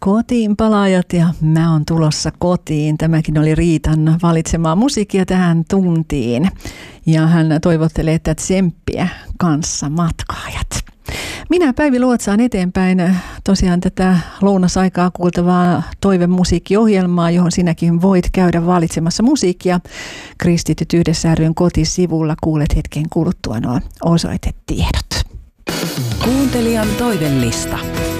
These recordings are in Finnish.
Kotiin palaajat ja mä oon tulossa kotiin. Tämäkin oli Riitan valitsemaa musiikkia tähän tuntiin. Ja hän toivottelee, että tsemppiä kanssa matkaajat. Minä Päivi luotsaan eteenpäin tosiaan tätä lounasaikaa kuultavaa toivemusiikkiohjelmaa, johon sinäkin voit käydä valitsemassa musiikkia. Kristityt yhdessä ry:n kotisivulla kuulet hetken kuluttua nuo osoitetiedot. Kuuntelijan toivellista.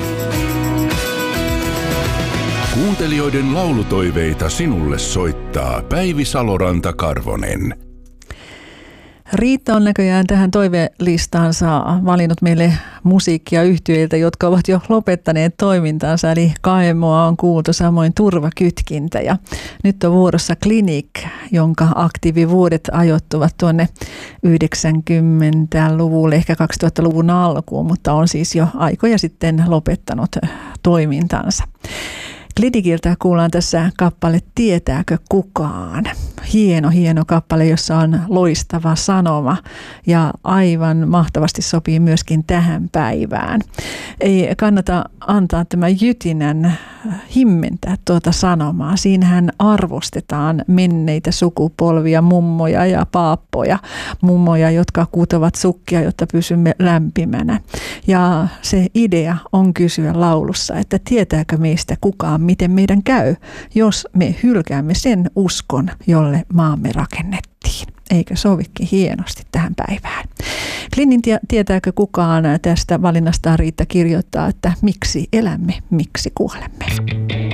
Kuuntelijoiden laulutoiveita sinulle soittaa Päivi Saloranta-Karvonen. Riitta on näköjään tähän toivelistaansa valinnut meille musiikkia yhtyeiltä, jotka ovat jo lopettaneet toimintansa. Eli KMOa on kuultu, samoin Turvakytkintä. Ja nyt on vuorossa Clinic, jonka aktiivivuodet ajoittuvat tuonne 90-luvulle, ehkä 2000-luvun alkuun, mutta on siis jo aikoja sitten lopettanut toimintansa. Cliniciltä kuullaan tässä kappale Tietääkö kukaan? Hieno kappale, jossa on loistava sanoma ja aivan mahtavasti sopii myöskin tähän päivään. Ei kannata antaa tämän jytinän himmentää tuota sanomaa. Siinähän arvostetaan menneitä sukupolvia, mummoja ja paappoja, mummoja, jotka kuutovat sukkia, jotta pysymme lämpimänä. Ja se idea on kysyä laulussa, että tietääkö meistä kukaan, miten meidän käy, jos me hylkäämme sen uskon, jolle maamme rakennettiin. Eikö sovikin hienosti tähän päivään? Clinicin Tietääkö kukaan tästä valinnastaan Riitta kirjoittaa, että miksi elämme, miksi kuolemme.